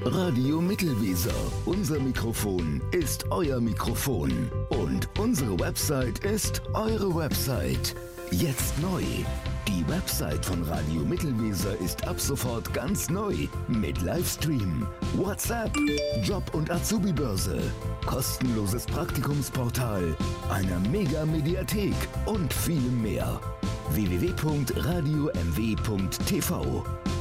Radio Mittelweser. Unser Mikrofon ist euer Mikrofon. Und unsere Website ist eure Website. Jetzt neu. Die Website von Radio Mittelweser ist ab sofort ganz neu. Mit Livestream, WhatsApp, Job- und Azubi-Börse, kostenloses Praktikumsportal, einer Mega-Mediathek und viel mehr. www.radiomw.tv